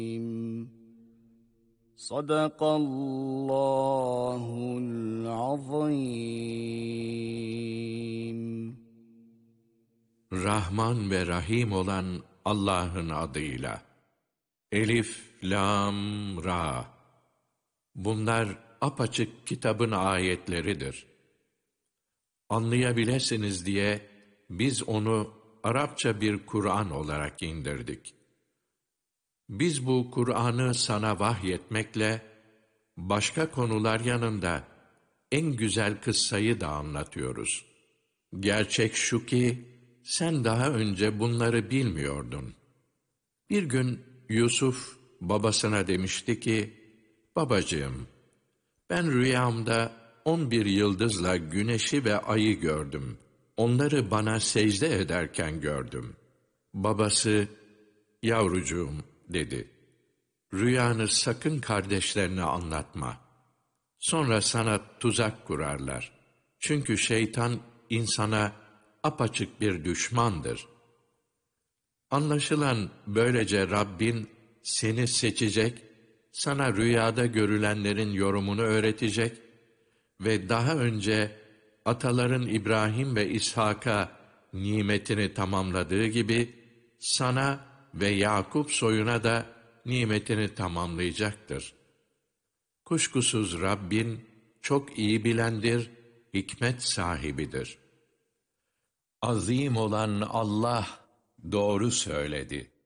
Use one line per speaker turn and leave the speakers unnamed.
Sadakallahul azim.
Rahman ve Rahim olan Allah'ın adıyla. Elif, Lam, Ra. Bunlar apaçık kitabın ayetleridir. Anlayabilirsiniz diye biz onu Arapça bir Kur'an olarak indirdik. Biz bu Kur'an'ı sana vahyetmekle, başka konular yanında en güzel kıssayı da anlatıyoruz. Gerçek şu ki, sen daha önce bunları bilmiyordun. Bir gün Yusuf babasına demişti ki, babacığım, ben rüyamda 11 yıldızla güneşi ve ayı gördüm. Onları bana secde ederken gördüm. Babası, yavrucuğum dedi, rüyanı sakın kardeşlerine anlatma. Sonra sana tuzak kurarlar. Çünkü şeytan insana apaçık bir düşmandır. Anlaşılan böylece Rabbin seni seçecek, sana rüyada görülenlerin yorumunu öğretecek ve daha önce ataların İbrahim ve İshak'a nimetini tamamladığı gibi sana ve Yakup soyuna da nimetini tamamlayacaktır. Kuşkusuz Rabbin çok iyi bilendir, hikmet sahibidir. Azim olan Allah doğru söyledi.